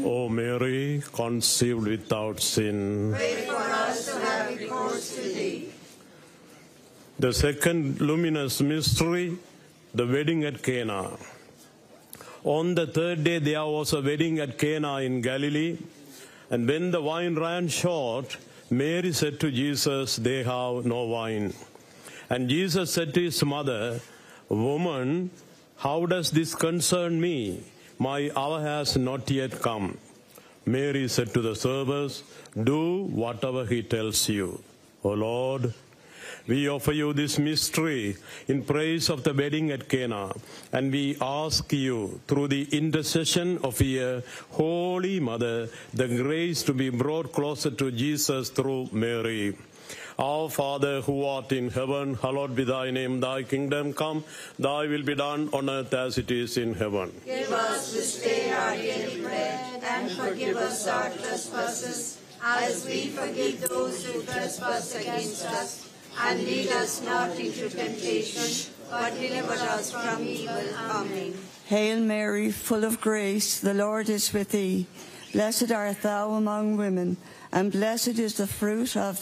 O Mary, conceived without sin. Pray for us who have recourse to thee. The second luminous mystery, the wedding at Cana. On the third day there was a wedding at Cana in Galilee, and when the wine ran short, Mary said to Jesus, "They have no wine." And Jesus said to his mother, "Woman, how does this concern me? My hour has not yet come." Mary said to the servants, "Do whatever he tells you." O Lord, we offer you this mystery in praise of the wedding at Cana, and we ask you, through the intercession of your Holy Mother, the grace to be brought closer to Jesus through Mary. Our Father, who art in heaven, hallowed be thy name. Thy kingdom come, thy will be done on earth as it is in heaven. Give us this day our daily bread, and forgive us our trespasses, as we forgive those who trespass against us. And lead us not into temptation, but deliver us from evil. Amen. Hail Mary, full of grace, the Lord is with thee. Blessed art thou among women, and blessed is the fruit of